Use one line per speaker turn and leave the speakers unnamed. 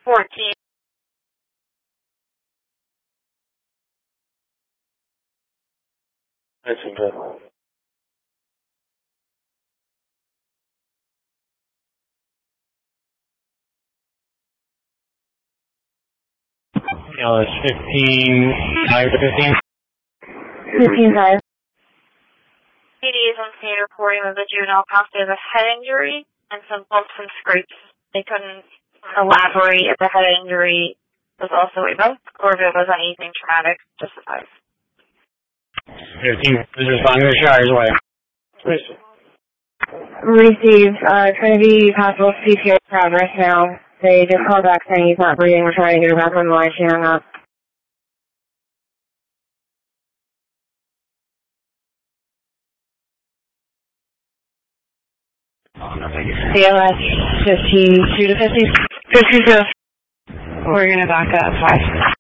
14.
That's good.
LS 15, 5 to 15.
15-5.
PD is on scene reporting that the juvenile possibly has a head injury and some bumps and scrapes. They couldn't elaborate if the head injury was also a bump or if it was anything traumatic, just a 5.
15 is responding to Shire's way.
Received. Trinity Hospital CPR progress now. They just called back saying he's not breathing. We're trying to get her back on the line. She hung up. CLS 52 to 50.
52. We're going to back up 5.